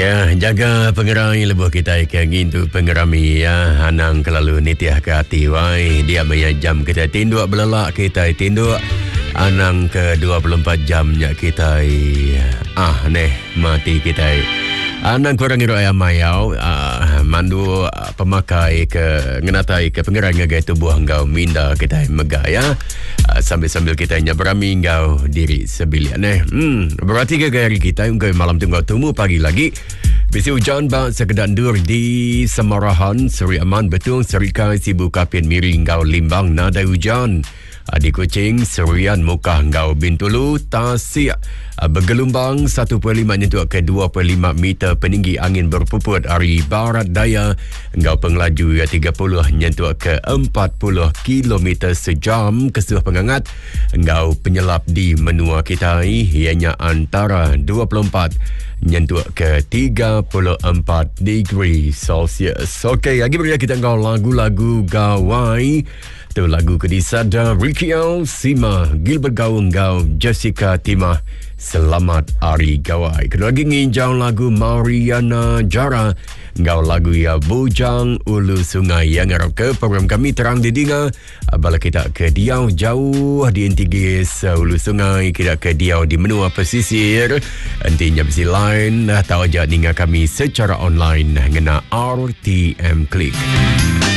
Ya, jaga pengerai lebuh kita ikan gintu pengerami ya. Hanang kelalu nitiah ke hati wai. Dia jam kita tinduk belelak kita tinduk. Anang ke 24 jamnya kita mati kita. Anang kurang iru ayam mayau mandu pemakai ke ngenatai ke pengerai ngagai tubuh engkau minda kita megaya sambil-sambil kita berami engkau diri sebilian berarti ke hari kita engkau malam tunggu temu pagi lagi bisi hujan bang sekedan dur di Semarahan Seri Aman Betung Serika Sibu Kapin Miring engkau limbang nada hujan di Kuching Serian Mukah engkau Bintulu Tasik bergelombang 1.5 nyentuh ke 2.5 meter peninggi angin berpuput dari barat daya engkau pengelaju 30 nyentuh ke 40 km sejam kesuh pengangat engkau penyelap di menua kita ianya antara 24 nyentuh ke 34 degree Celsius. Okey, lagi beri kita engkau lagu-lagu gawai tu lagu kedisada Ricky L, Sima, Gilbert Gaung Gau, Jessica Timah. Selamat Hari Gawai. Kedua lagi nginjau lagu Mariana Jara. Ngau lagu ya Bujang Ulu Sungai yang harap ke program kami terang didinga. Bala kita ke Diau jauh di Intigis Ulu Sungai. Kita ke Diau di menua pesisir. Nantinya besi lain tahu aja ninga kami secara online ngena RTM Klik.